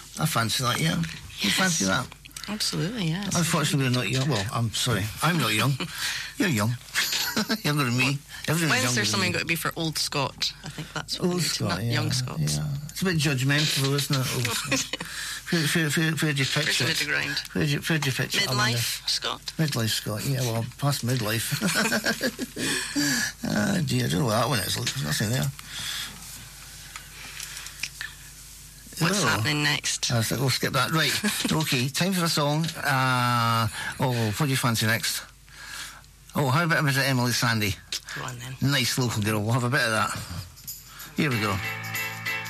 I fancy that, yeah. You fancy that? Absolutely, yes. Unfortunately, we're not young. Well, I'm sorry. I'm not young. You're young. Younger than me. When's there something got to be for Old Scott? I think that's what Old we need to, Scott, not yeah, Young Scots. yeah. It's a bit judgmental, isn't it? Old Scott. Where'd you pitch Bring it? to the ground. Where'd you pitch it? Midlife, Scott? Midlife, Scott. Yeah, well, past midlife. Oh, dear, I don't know what that one is. There's nothing there. What's happening next? I said, we'll skip that. Right. Okay, time for a song. What do you fancy next? Oh, how about a bit of Emily Sandé? Go on then. Nice local girl. We'll have a bit of that. Here we go.